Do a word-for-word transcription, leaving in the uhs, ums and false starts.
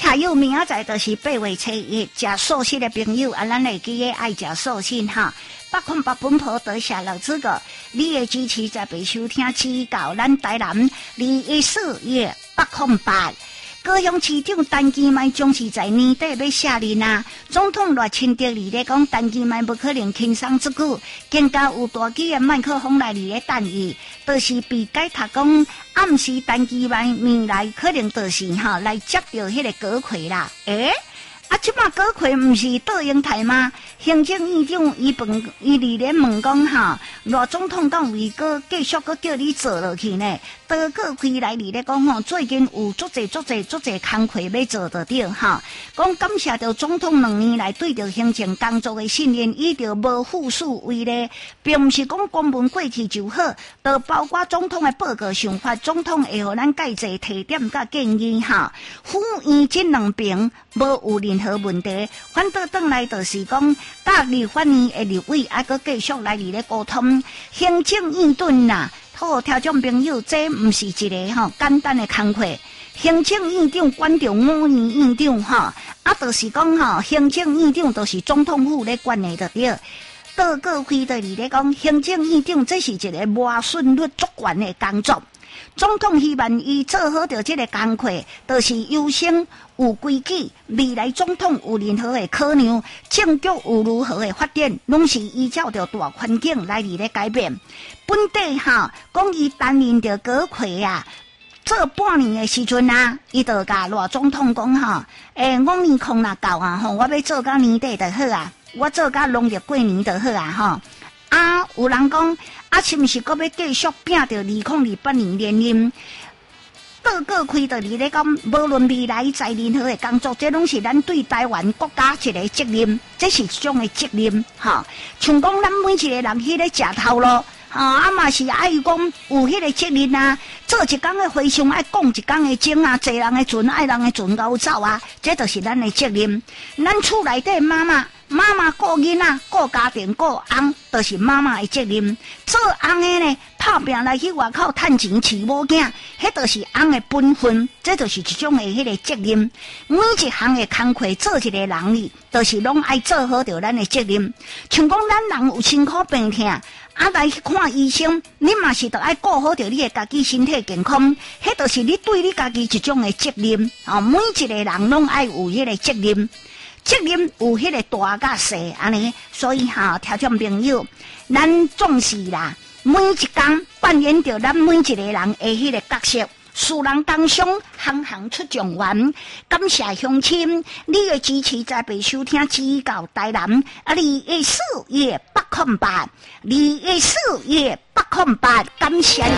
还有明仔载就是八月初一，食素食的朋友啊，咱会记得爱食素食哈。八空八本坡得下老资格，你的支持在被收听指教咱台南二一四月八空八。高雄市长陈其迈将是在年底要下任啊，总统赖清德里咧讲，陈其迈不可能轻松之举，更加有大机的麦克风来里咧等伊，就是被解读讲暗示陈其迈未来可能就是哈、哦、来接到迄个阁揆啦，诶。啊，即马阁揆毋是倒英台吗？行政院长伊问伊伫咧问讲哈，赖总统敢为阁继续阁叫你做落去呢？倒阁揆来伫咧讲吼，最近有足侪足侪足侪工课要做得到哈。讲感谢着总统两年来对着行政工作的信任，伊着无负数位咧，并毋是讲公文过去就好，都包括总统的报告想法，总统会互咱介济提点甲建议哈。府院这两边无有任何问题，反倒转来就是讲，甲立法院的立委还阁继续来伫咧沟通，行政院长啦。好，听众朋友，这毋是一个吼简单的工课。行政院长管着五年院长吼，啊，就是讲吼，行政院长就是总统府咧管的着对。倒阁揆就伫咧讲，行政院长这是一个磨顺率足悬的工作。总统希望伊做好着这个工课，就是优先有规矩，未来总统有任何的考量，政局有如何的发展，拢是依照着大环境来伫咧改变。本地哈，讲伊担任着阁揆啊，做半年的时阵啊，伊就甲赖总统讲哈，诶、欸，五年空若够啊，吼，我要做到年底就好啊，我做到农历过年就好啊，吼。啊，有人讲啊，是毋是阁要继续拼着二零二八年连任？倒阁揆就伫咧讲，无论未来在任何的工作，这拢是咱对台湾国家一个责任，这是一种的责任，哈。像讲咱每一个人迄个食头路。吼、哦，啊嘛是爱讲有迄个责任啊，做一工的回想爱讲一工的情啊，坐人的船爱人的船高走啊，这就是咱的责任。咱厝内底妈妈妈妈顾囡仔、顾家庭、顾翁，就是妈妈的责任。做翁的呢，拍拼来去外口趁钱饲某囝，迄就是翁的本分，这就是一种的迄个责任。每一项的工课做一个人哩，就是拢爱做好着咱的责任。像讲咱人有辛苦病痛。啊，来去看医生，你嘛是得爱顾好着你的家己身体健康，迄就是你对你家己一种的责任。哦，每一个人拢爱有迄个责任，责任有迄个大甲细安尼，所以哈，听众朋友，咱总是啦，每一工扮演着咱每一个人的迄个角色。私人工商，行行出状元。感谢乡亲，你的支持在被收听指教台南啊！二月四月八空八，二月四月八空八，感谢你。